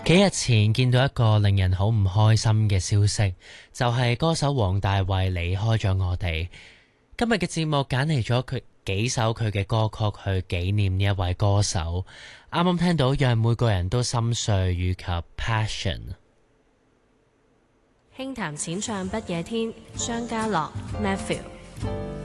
幾日前見到一個令人好唔開心嘅消息，就係歌手黃大衛離開咗我哋。今日嘅節目揀嚟咗佢幾首佢嘅歌曲去紀念呢一位歌手。啱啱聽到讓每個人都心碎以及 Passion。 輕談淺唱不夜天，張家樂 Matthew。